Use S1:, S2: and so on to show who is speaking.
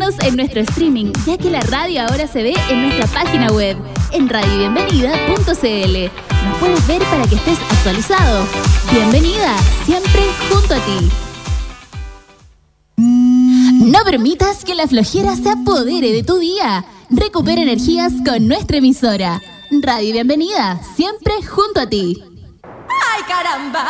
S1: Síguenos en nuestro streaming, ya que la radio ahora se ve en nuestra página web, en radiobienvenida.cl. Nos puedes ver para que estés actualizado. Bienvenida, siempre junto a ti. No permitas que la flojera se apodere de tu día. Recupera energías con nuestra emisora. Radio Bienvenida, siempre junto a ti.
S2: ¡Ay, caramba!